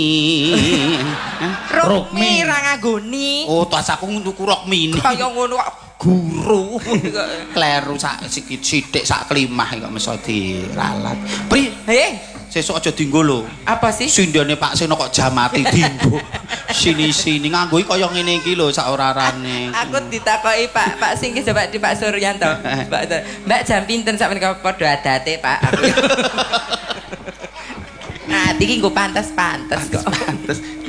Rukmi ra nganggoni. Oh, tas aku tuku rok mini. Kaya ngono kok guru. Kleru sak sithik sak klimah kok meso diralat. Pri, sesuk aja dienggo lho. Apa sih? Sindene Pak Seno kok jamati dienggo. Sini-sini nganggo kaya ngene iki lho sak orarane. Aku ditakoki Pak sing ki coba di Pak Suryanto. Mbak jam pinten sak menika padha adate, Pak. Nah, iki nggo pantes-pantes kok. Pantes.